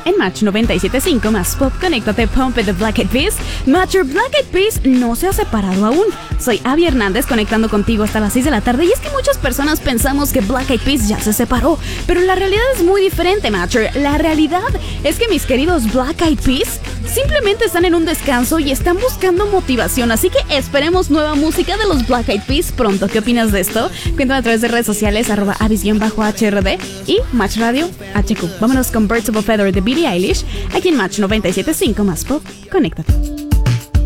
En Match 97.5 más pop, conéctate, Pump It de Black Eyed Peas. Matcher, Black Eyed Peas no se ha separado aún. Soy Abby Hernández, conectando contigo hasta las 6 de la tarde. Y es que muchas personas pensamos que Black Eyed Peas ya se separó, pero la realidad es muy diferente, Matcher. La realidad es que mis queridos Black Eyed Peas simplemente están en un descanso y están buscando motivación. Así que esperemos nueva música de los Black Eyed Peas pronto. ¿Qué opinas de esto? Cuéntame a través de redes sociales, @Abis_HRD y Match Radio HQ. Vámonos con Birds of a Feather de Billie Eilish, aquí en Match 97.5 más pop. Conéctate.